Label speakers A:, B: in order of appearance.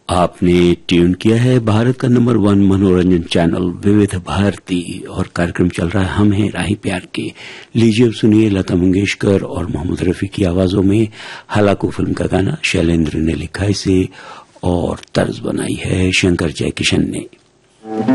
A: आपने ट्यून किया है भारत का नंबर 1 मनोरंजन चैनल विविध भारती और कार्यक्रम चल रहा है हम हैं राही प्यार के। लीजिए अब सुनिए लता मंगेशकर और मोहम्मद रफी की आवाजों में हलाकू फिल्म का गाना। शैलेंद्र ने लिखा इसे और तर्ज बनाई है शंकर जयकिशन ने।